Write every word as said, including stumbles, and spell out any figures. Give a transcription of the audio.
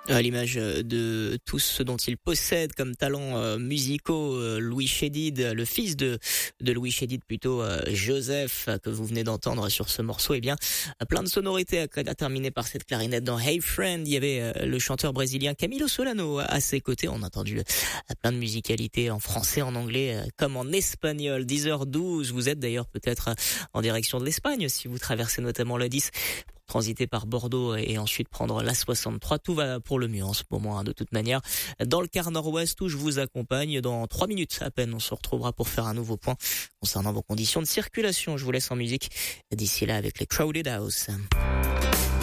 À l'image de tout ce dont il possède comme talents euh, musicaux, euh, Louis Chédid, le fils de de Louis Chédid plutôt, euh, Joseph, que vous venez d'entendre sur ce morceau, eh bien, plein de sonorités à, à terminer par cette clarinette dans Hey Friend. Il y avait euh, le chanteur brésilien Camilo Solano à ses côtés. On a entendu euh, plein de musicalité en français, en anglais, euh, comme en espagnol. dix heures douze, vous êtes d'ailleurs peut-être euh, en direction de l'Espagne, si vous traversez notamment la dix. Transiter par Bordeaux et ensuite prendre la soixante-trois. Tout va pour le mieux en ce moment, hein, de toute manière. Dans le quart nord-ouest où je vous accompagne, dans trois minutes à peine, on se retrouvera pour faire un nouveau point concernant vos conditions de circulation. Je vous laisse en musique d'ici là avec les Crowded House.